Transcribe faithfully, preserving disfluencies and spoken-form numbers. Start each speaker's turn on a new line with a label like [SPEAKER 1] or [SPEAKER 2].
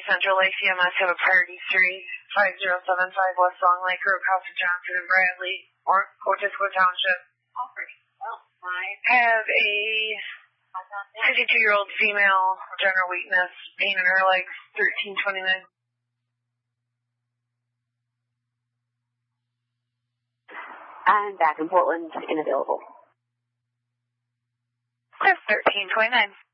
[SPEAKER 1] Central Lake C M S have a priority three, five zero seven five West Long Lake Road, House of Johnson and Bradley, or Otisco Township. Have a fifty-two-year-old female, general weakness, pain in her legs, thirteen twenty-nine.
[SPEAKER 2] And back in Portland, unavailable.
[SPEAKER 1] thirteen twenty-nine.